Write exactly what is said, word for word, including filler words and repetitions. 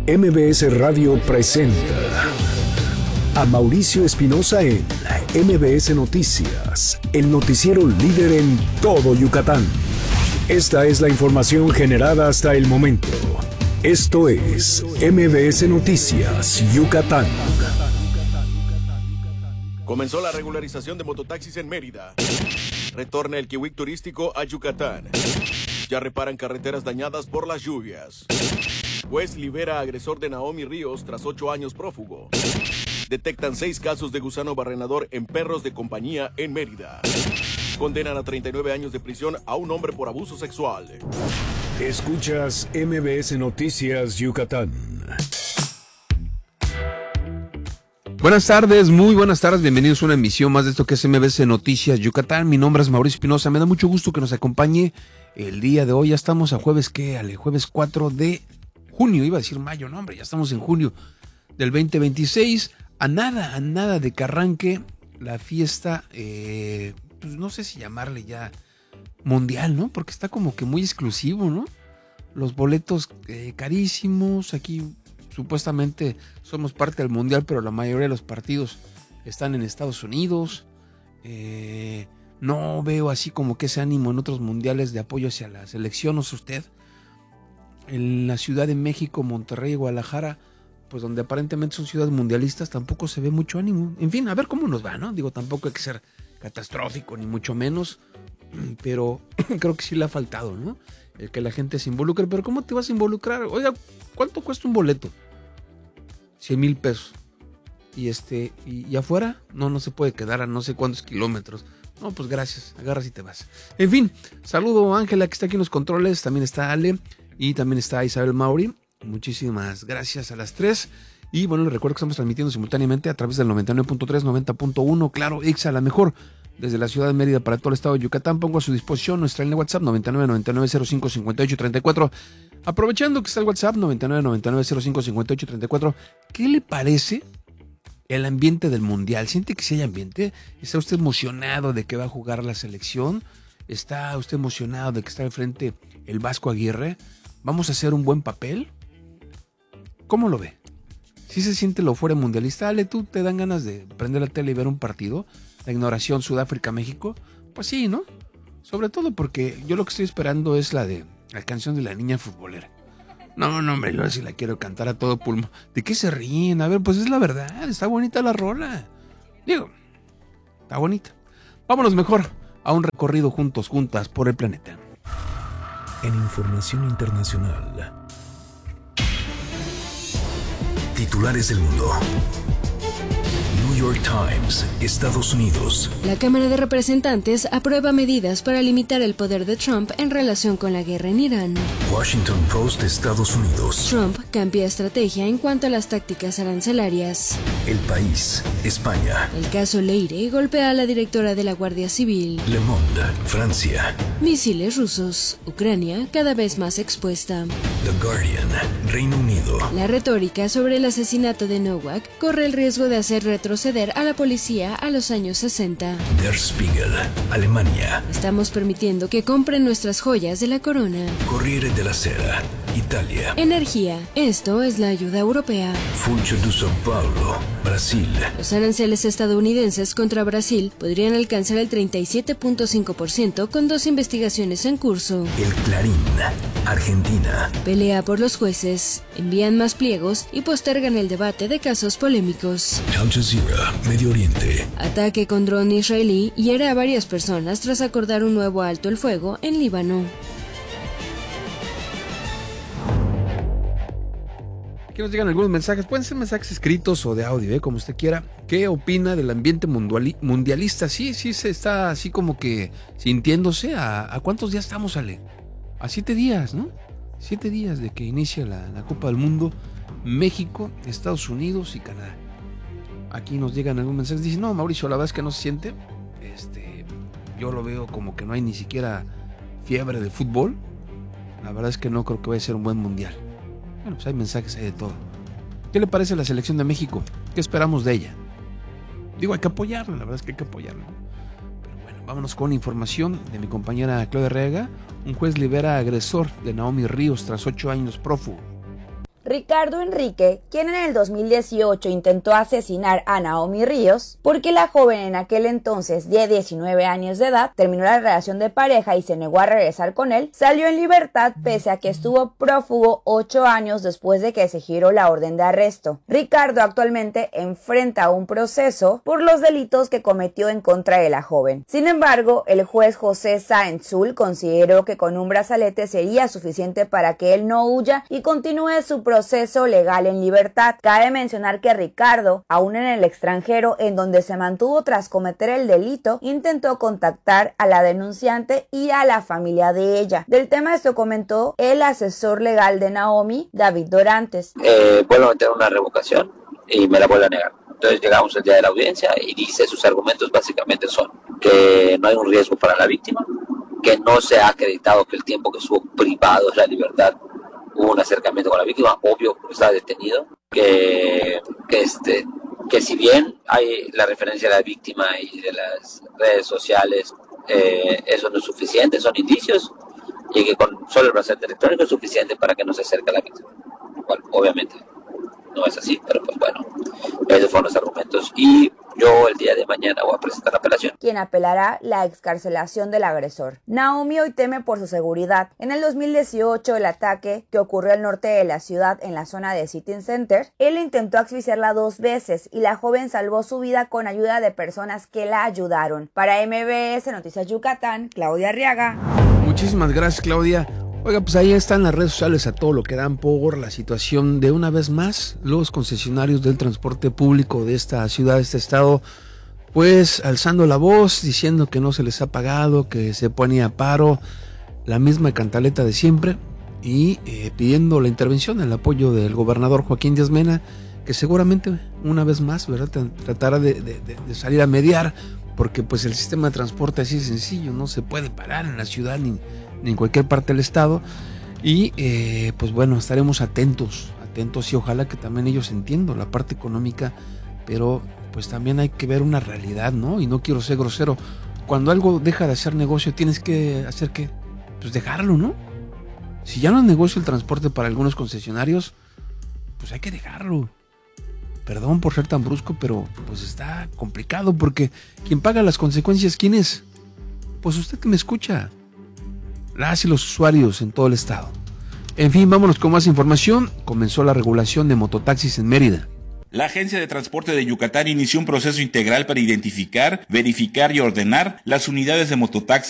M B S Radio presenta a Mauricio Espinosa en M B S Noticias, el noticiero líder en todo Yucatán. Esta es la información generada hasta el momento. Esto es M B S Noticias Yucatán. Comenzó la regularización de mototaxis en Mérida. Retorna el Kiwik turístico a Yucatán. Ya reparan carreteras dañadas por las lluvias. Juez libera a agresor de Naomi Ríos tras ocho años prófugo. Detectan seis casos de gusano barrenador en perros de compañía en Mérida. Condenan a treinta y nueve años de prisión a un hombre por abuso sexual. Escuchas M B S Noticias Yucatán. Buenas tardes, muy buenas tardes, bienvenidos a una emisión más de esto que es M B S Noticias Yucatán. Mi nombre es Mauricio Espinosa, me da mucho gusto que nos acompañe el día de hoy. Ya estamos a jueves, ¿qué? Ale, jueves cuatro de junio, iba a decir mayo, no hombre, ya estamos en junio del veinte veintiséis. A nada, a nada de que arranque la fiesta, eh, pues no sé si llamarle ya mundial, ¿no? Porque está como que muy exclusivo, ¿no? Los boletos eh, carísimos, aquí supuestamente somos parte del mundial, pero la mayoría de los partidos están en Estados Unidos. Eh, no veo así como que ese ánimo en otros mundiales de apoyo hacia la selección, no sé usted. En la Ciudad de México, Monterrey y Guadalajara, pues donde aparentemente son ciudades mundialistas, tampoco se ve mucho ánimo. En fin, a ver cómo nos va, ¿no? Digo, tampoco hay que ser catastrófico, ni mucho menos, pero creo que sí le ha faltado, ¿no? El que la gente se involucre. Pero ¿cómo te vas a involucrar? Oiga, ¿cuánto cuesta un boleto? cien mil pesos. Y este, y, y afuera, no, no se puede quedar a no sé cuántos kilómetros. No, pues gracias, agarras y te vas. En fin, saludo a Ángela, que está aquí en los controles, también está Ale, y también está Isabel Mauri. Muchísimas gracias a las tres. Y bueno, les recuerdo que estamos transmitiendo simultáneamente a través del noventa y nueve punto tres, noventa punto uno, claro, Ixa, la mejor, desde la ciudad de Mérida para todo el estado de Yucatán. Pongo a su disposición nuestra línea de WhatsApp noventa y nueve, noventa y nueve, cero cinco, cincuenta y ocho, treinta y cuatro. Aprovechando que está el WhatsApp noventa y nueve, noventa y nueve, cero cinco, cincuenta y ocho, treinta y cuatro, ¿qué le parece el ambiente del mundial? ¿Siente que sí hay ambiente? ¿Está usted emocionado de que va a jugar la selección? ¿Está usted emocionado de que está al frente el Vasco Aguirre? ¿Vamos a hacer un buen papel? ¿Cómo lo ve? ¿Sí se siente lo fuera mundialista? Ale, ¿tú te dan ganas de prender la tele y ver un partido? La ignoración Sudáfrica-México. Pues sí, ¿no? Sobre todo porque yo lo que estoy esperando es la de la canción de la niña futbolera. No, no, hombre, yo sí la quiero cantar a todo pulmón. ¿De qué se ríen? A ver, pues es la verdad, está bonita la rola. Digo, está bonita. Vámonos mejor a un recorrido juntos, juntas, por el planeta. En información internacional, titulares del mundo. New York Times, Estados Unidos. La Cámara de Representantes aprueba medidas para limitar el poder de Trump en relación con la guerra en Irán. Washington Post, Estados Unidos. Trump cambia estrategia en cuanto a las tácticas arancelarias. El País, España. El caso Leire golpea a la directora de la Guardia Civil. Le Monde, Francia. Misiles rusos. Ucrania cada vez más expuesta. The Guardian, Reino Unido. La retórica sobre el asesinato de Nowak corre el riesgo de hacer retroceder a la policía a los años sesenta. Der Spiegel, Alemania. Estamos permitiendo que compren nuestras joyas de la corona. Corriere della Sera, Italia. Energía. Esto es la ayuda europea. Funcho de São Paulo, Brasil. Los aranceles estadounidenses contra Brasil podrían alcanzar el treinta y siete punto cinco por ciento con dos investigaciones en curso. El Clarín, Argentina. Pelea por los jueces. Envían más pliegos y postergan el debate de casos polémicos. Al Jazeera, Medio Oriente. Ataque con dron israelí hiere a varias personas tras acordar un nuevo alto el fuego en Líbano. Aquí nos llegan algunos mensajes, pueden ser mensajes escritos o de audio, ¿eh? Como usted quiera. ¿Qué opina del ambiente mundiali- mundialista? Sí, sí se está así como que sintiéndose. ¿A, a cuántos días estamos, Ale? A siete días, ¿no? Siete días de que inicia la, la Copa del Mundo. México, Estados Unidos y Canadá. Aquí nos llegan algunos mensajes. Dicen, no, Mauricio, la verdad es que no se siente. Este, yo lo veo como que no hay ni siquiera fiebre de fútbol. La verdad es que no creo que vaya a ser un buen mundial. Bueno, pues hay mensajes ahí de todo. ¿Qué le parece la selección de México? ¿Qué esperamos de ella? Digo, hay que apoyarla, la verdad es que hay que apoyarla. Pero bueno, vámonos con información de mi compañera Claudia Rega. Un juez libera a agresor de Naomi Ríos tras ocho años prófugo. Ricardo Enrique, quien en el dos mil dieciocho intentó asesinar a Naomi Ríos, porque la joven en aquel entonces de diecinueve años de edad terminó la relación de pareja y se negó a regresar con él, salió en libertad pese a que estuvo prófugo ocho años después de que se giró la orden de arresto. Ricardo actualmente enfrenta un proceso por los delitos que cometió en contra de la joven. Sin embargo, el juez José Sáenz Zul consideró que con un brazalete sería suficiente para que él no huya y continúe su proceso legal en libertad. Cabe mencionar que Ricardo, aún en el extranjero, en donde se mantuvo tras cometer el delito, intentó contactar a la denunciante y a la familia de ella. Del tema esto comentó el asesor legal de Naomi, David Dorantes. Eh, vuelvo a meter una revocación y me la vuelvo a negar. Entonces llegamos el día de la audiencia y dice sus argumentos básicamente son que no hay un riesgo para la víctima, que no se ha acreditado que el tiempo que estuvo privado de la libertad hubo un acercamiento con la víctima, obvio porque estaba detenido, que, que, este, que si bien hay la referencia de la víctima y de las redes sociales, eh, eso no es suficiente, son indicios, y que con solo el brazalete electrónico es suficiente para que no se acerque a la víctima. Bueno, obviamente no es así, pero pues bueno, esos fueron los argumentos y yo el día de mañana voy a presentar la apelación. Quien apelará la excarcelación del agresor. Naomi hoy teme por su seguridad. En el dos mil dieciocho, el ataque que ocurrió al norte de la ciudad en la zona de City Center, él intentó asfixiarla dos veces y la joven salvó su vida con ayuda de personas que la ayudaron. Para M B S Noticias Yucatán, Claudia Arriaga. Muchísimas gracias, Claudia. Oiga, pues ahí están las redes sociales a todo lo que dan por la situación de una vez más los concesionarios del transporte público de esta ciudad, de este estado, pues alzando la voz, diciendo que no se les ha pagado, que se ponía a paro, la misma cantaleta de siempre y eh, pidiendo la intervención, el apoyo del gobernador Joaquín Díaz Mena, que seguramente una vez más, ¿verdad?, tratará de, de, de salir a mediar, porque pues el sistema de transporte así es sencillo, no se puede parar en la ciudad ni ni en cualquier parte del estado y eh, pues bueno, estaremos atentos, atentos y ojalá que también ellos entiendan la parte económica, pero pues también hay que ver una realidad, ¿no? Y no quiero ser grosero, cuando algo deja de hacer negocio tienes que hacer ¿qué? Pues dejarlo, ¿no? Si ya no es negocio el transporte para algunos concesionarios, pues hay que dejarlo. Perdón por ser tan brusco, pero pues está complicado porque quien paga las consecuencias, ¿quién es? Pues usted que me escucha. Las y los usuarios en todo el estado. En fin, vámonos con más información. Comenzó la regulación de mototaxis en Mérida. La Agencia de Transporte de Yucatán inició un proceso integral para identificar, verificar y ordenar las unidades de mototaxi